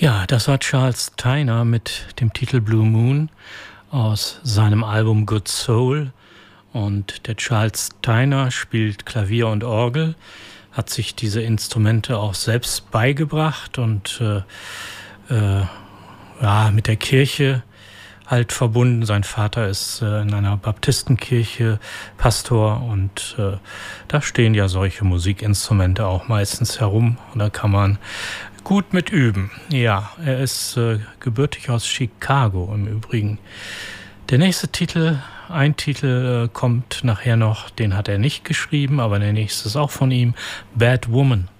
Ja, das war Charles Tyner mit dem Titel Blue Moon aus seinem Album Good Soul. Und der Charles Tyner spielt Klavier und Orgel, hat sich diese Instrumente auch selbst beigebracht und mit der Kirche halt verbunden. Sein Vater ist in einer Baptistenkirche Pastor und da stehen ja solche Musikinstrumente auch meistens herum und da kann man gut mit üben. Ja, er ist gebürtig aus Chicago im Übrigen. Der nächste Titel, ein Titel kommt nachher noch, den hat er nicht geschrieben, aber der nächste ist auch von ihm, Bad Woman.